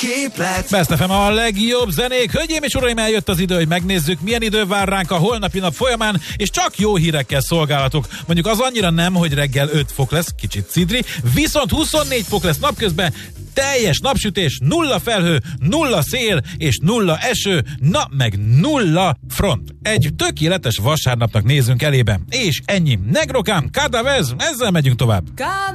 Képlet. Best FM a legjobb zenék. Hölgyeim és uraim, eljött az idő, hogy megnézzük, milyen idő vár ránk a holnapi nap folyamán, és csak jó hírekkel szolgálatok. Mondjuk az annyira nem, hogy reggel 5 fok lesz, kicsit cidri, viszont 24 fok lesz napközben, teljes napsütés, 0 felhő, 0 szél és 0 eső, na meg 0 front. Egy tökéletes vasárnapnak nézünk elébe. És ennyi. Negrokám, Kadavez, ezzel megyünk tovább.